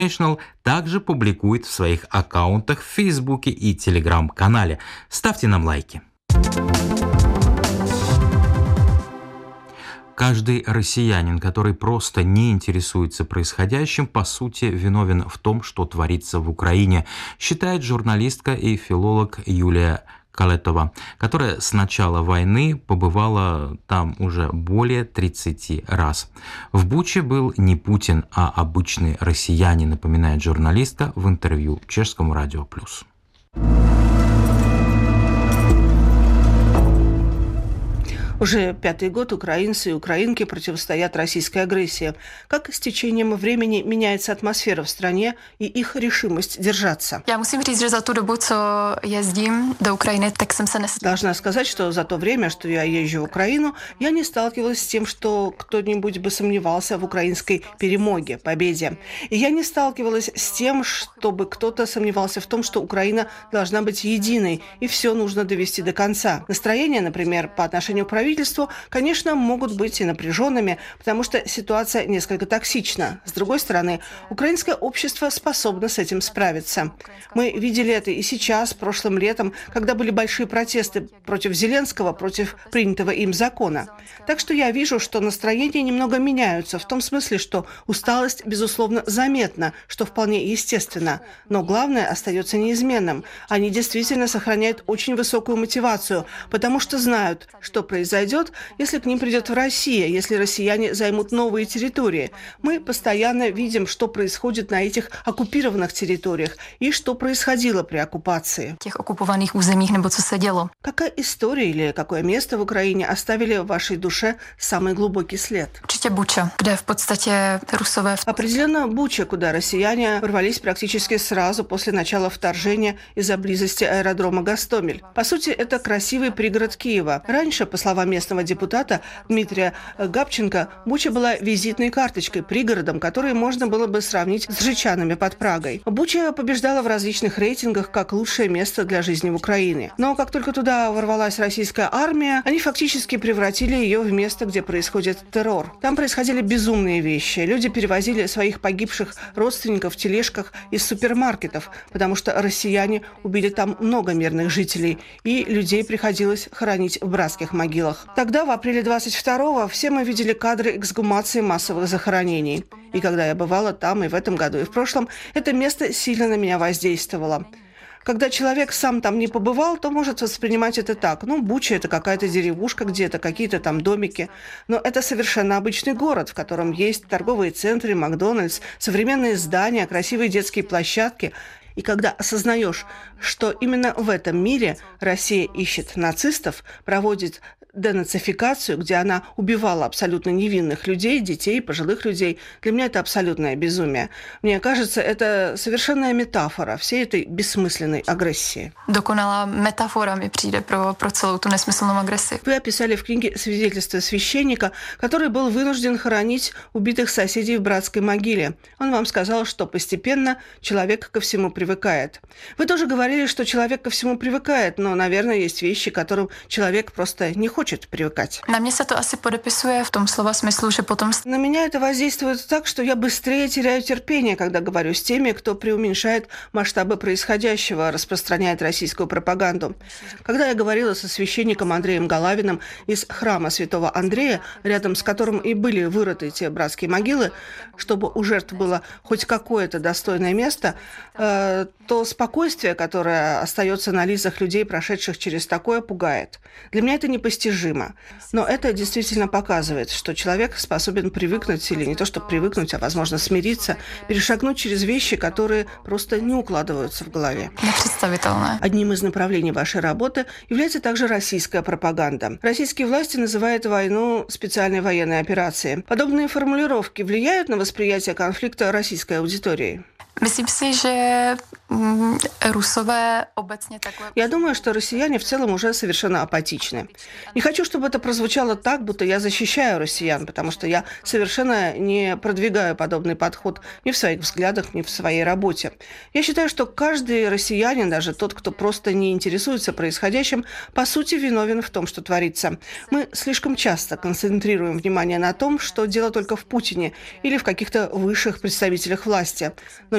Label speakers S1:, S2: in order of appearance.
S1: International также публикует в своих аккаунтах в Фейсбуке и Телеграм-канале. Ставьте нам лайки. Каждый россиянин, который просто не интересуется происходящим, по сути, виновен в том, что творится в Украине, считает журналистка и филолог Юлия Калетова, которая с начала войны побывала там уже более 30 раз. В Буче был не Путин, а обычный россиянин, напоминает журналистка в интервью Чешскому радио Плюс.
S2: Уже 5-й год украинцы и украинки противостоят российской агрессии. Как с течением времени меняется атмосфера в стране и их решимость держаться?
S3: Я musím říct, že za tu dobu, co jezdím do Ukrajiny, tak jsem se
S2: Должна сказать, что за то время, что я езжу в Украину, я не сталкивалась с тем, что кто-нибудь бы сомневался в украинской перемоге, победе. И я не сталкивалась с тем, чтобы кто-то сомневался в том, что Украина должна быть единой, и все нужно довести до конца. Настроения, например, по отношению к правительству, конечно, могут быть и напряженными, потому что ситуация несколько токсична. С другой стороны, украинское общество способно с этим справиться. Мы видели это и сейчас, прошлым летом, когда были большие протесты против Зеленского, против принятого им закона. Так что я вижу, что настроения немного меняются, в том смысле, что усталость, безусловно, заметна, что вполне естественно. Но главное остается неизменным. Они действительно сохраняют очень высокую мотивацию, потому что знают, что произойдет, если к ним придет Россия, если россияне займут новые территории. Мы постоянно видим, что происходит на этих оккупированных территориях и что происходило при оккупации.
S3: Тех оккупованных уземích, nebo co se dělo.
S2: Какая история или какое место в Украине оставили в вашей душе самый глубокий след?
S3: Určitě Buča, kde v podstatě Rusové...
S2: Определенно Буча, куда россияне ворвались практически сразу после начала вторжения из-за близости аэродрома Гостомель. По сути, это красивый пригород Киева. Раньше, по словам местного депутата Дмитрия Габченко, Буча была визитной карточкой, пригородом, который можно было бы сравнить с Жичанами под Прагой. Буча побеждала в различных рейтингах как лучшее место для жизни в Украине. Но как только туда ворвалась российская армия, они фактически превратили ее в место, где происходит террор. Там происходили безумные вещи. Люди перевозили своих погибших родственников в тележках из супермаркетов, потому что россияне убили там много мирных жителей, и людей приходилось хоронить в братских могилах. Тогда, в апреле 22-го, все мы видели кадры эксгумации массовых захоронений. И когда я бывала там и в этом году, и в прошлом, это место сильно на меня воздействовало. Когда человек сам там не побывал, то может воспринимать это так. Буча – это какая-то деревушка где-то, какие-то там домики. Но это совершенно обычный город, в котором есть торговые центры, Макдональдс, современные здания, красивые детские площадки. И когда осознаешь, что именно в этом мире Россия ищет нацистов, проводит денацификацию, где она убивала абсолютно невинных людей, детей, пожилых людей, для меня это абсолютное безумие. Мне кажется, это совершенная метафора всей этой бессмысленной агрессии.
S3: Dokonalá metafora mi přijde pro celou tu nesmyslnou agresi.
S2: Вы описали в книге свидетельство священника, который был вынужден хоронить убитых соседей в братской могиле. Он вам сказал, что постепенно человек ко всему привыкает. Вы тоже говорили, что человек ко всему привыкает, но, наверное, есть вещи, к которым человек просто не хочет привыкать.
S3: На mě se to asi podepisuje v tom slova smyslu, že potom...
S2: На меня это воздействует так, что я быстрее теряю терпение, когда говорю с теми, кто преуменьшает масштабы происходящего, распространяет российскую пропаганду. Когда я говорила со священником Андреем Головиным из храма святого Андрея, рядом с которым и были вырыты те братские могилы, чтобы у жертв было хоть какое-то достойное место, то спокойствие, которое остается на лицах людей, прошедших через такое, пугает. Для меня это непостижимо. Но это действительно показывает, что человек способен привыкнуть, или не то что привыкнуть, а, возможно, смириться, перешагнуть через вещи, которые просто не укладываются в голове.
S3: Непредставительно.
S2: Одним из направлений вашей работы является также российская пропаганда. Российские власти называют войну специальной военной операцией. Подобные формулировки влияют на восприятие конфликта российской аудитории?
S3: Myslím si, že Rusové obecně takové...
S2: Я думаю, что россияне в целом уже совершенно апатичны. Не хочу, чтобы это прозвучало так, будто я защищаю россиян, потому что я совершенно не продвигаю подобный подход ни в своих взглядах, ни в своей работе. Я считаю, что каждый россиянин, даже тот, кто просто не интересуется происходящим, по сути виновен в том, что творится. Мы слишком часто концентрируем внимание на том, что дело только в Путине или в каких-то высших представителях власти. Но